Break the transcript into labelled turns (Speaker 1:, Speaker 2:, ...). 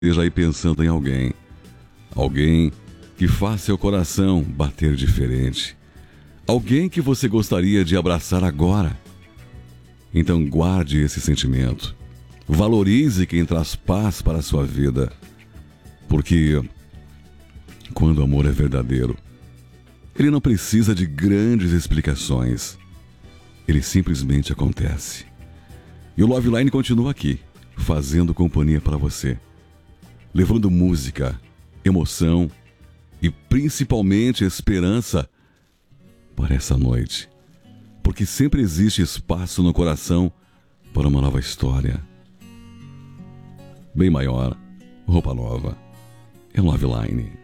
Speaker 1: esteja aí pensando em alguém. Alguém que faz seu coração bater diferente. Alguém que você gostaria de abraçar agora. Então guarde esse sentimento. Valorize quem traz paz para a sua vida. Porque quando o amor é verdadeiro, ele não precisa de grandes explicações. Ele simplesmente acontece. E o Love Line continua aqui, fazendo companhia para você. Levando música, emoção e principalmente esperança para essa noite. Porque sempre existe espaço no coração para uma nova história. Bem maior, roupa nova. É Love Line.